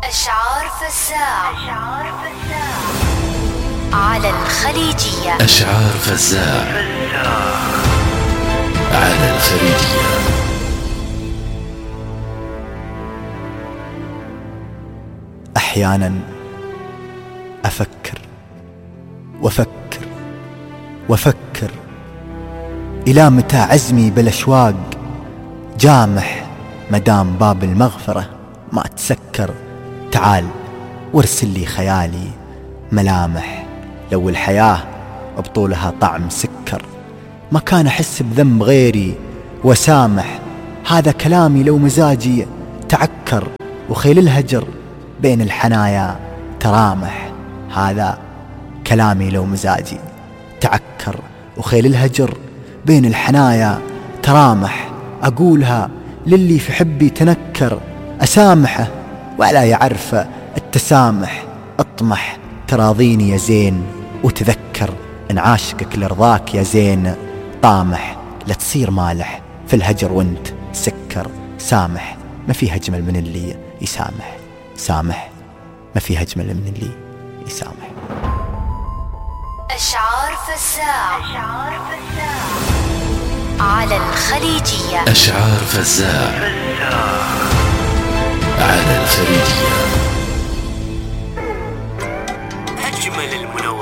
أشعار فزاع على الخليجية. أشعار فزاع على الخليجية. أحيانا أفكر وأفكر وأفكر، إلى متى عزمي بالأشواق جامح، مدام باب المغفرة ما تسكر. تعال وارسل لي خيالي ملامح، لو الحياة بطولها طعم سكر ما كان أحس بذنب غيري وسامح. هذا كلامي لو مزاجي تعكر، وخيل الهجر بين الحنايا ترامح. هذا كلامي لو مزاجي تعكر، وخيل الهجر بين الحنايا ترامح. أقولها للي في حبي تنكر، أسامحه ولا يعرف التسامح. اطمح تراضيني يا زين، وتذكر إن عاشقك لرضاك يا زين طامح. لا تصير مالح في الهجر وانت سكر. سامح ما فيه أجمل من اللي يسامح. سامح ما فيه أجمل من اللي يسامح. أشعار فزاع على الخليجية. أشعار فزاع على الخليجية.